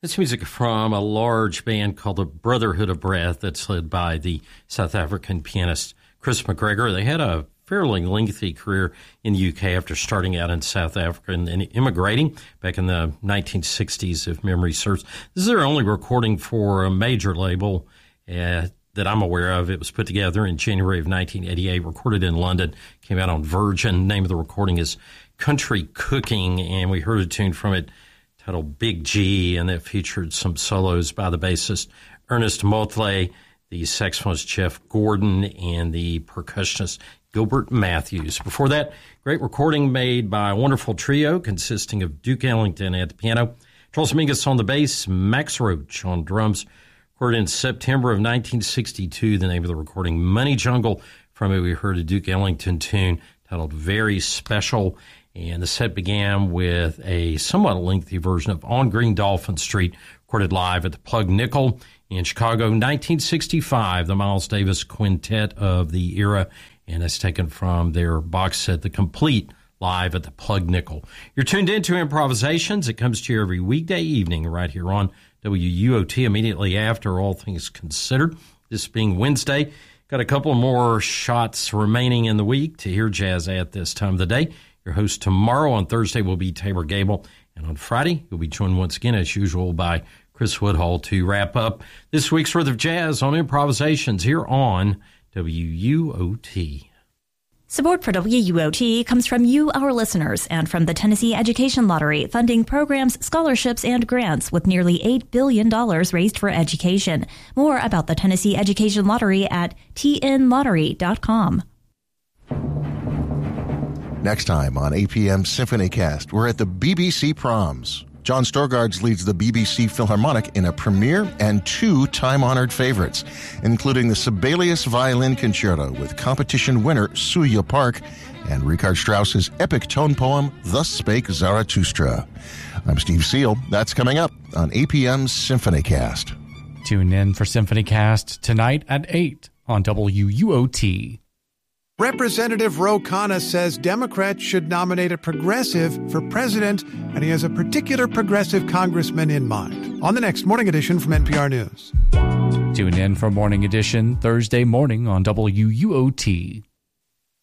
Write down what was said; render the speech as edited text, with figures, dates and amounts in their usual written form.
It's music from a large band called the Brotherhood of Breath that's led by the South African pianist Chris McGregor. They had a fairly lengthy career in the UK after starting out in South Africa and immigrating back in the 1960s, if memory serves. This is their only recording for a major label that I'm aware of. It was put together in January of 1988, recorded in London, came out on Virgin. The name of the recording is Country Cooking, and we heard a tune from it titled Big G, and that featured some solos by the bassist Ernest Motley, the saxophonist Jeff Gordon, and the percussionist Gilbert Matthews. Before that, great recording made by a wonderful trio consisting of Duke Ellington at the piano, Charles Mingus on the bass, Max Roach on drums. Recorded in September of 1962, the name of the recording, Money Jungle. From it, we heard a Duke Ellington tune titled Very Special. And the set began with a somewhat lengthy version of On Green Dolphin Street, recorded live at the Plug Nickel in Chicago, 1965, the Miles Davis Quintet of the era, and it's taken from their box set, The Complete, live at the Plug Nickel. You're tuned into Improvisations. It comes to you every weekday evening right here on WUOT, immediately after All Things Considered, this being Wednesday. Got a couple more shots remaining in the week to hear jazz at this time of the day. Your host tomorrow on Thursday will be Tabor Gable, and on Friday you'll be joined once again, as usual, by Chris Woodhull to wrap up this week's worth of jazz on Improvisations here on WUOT. Support for WUOT comes from you, our listeners, and from the Tennessee Education Lottery, funding programs, scholarships, and grants with nearly $8 billion raised for education. More about the Tennessee Education Lottery at tnlottery.com. Next time on APM Symphonycast, we're at the BBC Proms. John Storgards leads the BBC Philharmonic in a premiere and two time-honored favorites, including the Sibelius Violin Concerto with competition winner Suya Park and Richard Strauss's epic tone poem, Thus Spake Zarathustra. I'm Steve Seal. That's coming up on APM Symphonycast. Tune in for Symphonycast tonight at 8 on WUOT. Representative Ro Khanna says Democrats should nominate a progressive for president, and he has a particular progressive congressman in mind. On the next Morning Edition from NPR News. Tune in for Morning Edition Thursday morning on WUOT.